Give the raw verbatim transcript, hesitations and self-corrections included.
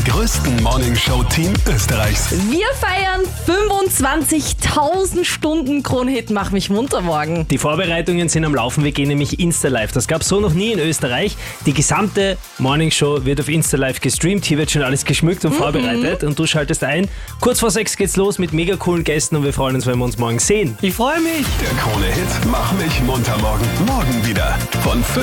größten Morningshow-Team Österreichs. Wir feiern fünfundzwanzigtausend Stunden Kronhit Mach mich munter morgen. Die Vorbereitungen sind am Laufen, wir gehen nämlich Insta-Live. Das gab es so noch nie in Österreich. Die gesamte Morningshow wird auf Insta-Live gestreamt. Hier wird schon alles geschmückt und mhm. vorbereitet und du schaltest ein. Kurz vor sechs geht's los mit mega coolen Gästen und wir freuen uns, wenn wir uns morgen sehen. Ich freue mich. Der Krone-Hit Mach mich munter morgen. Morgen wieder von fünf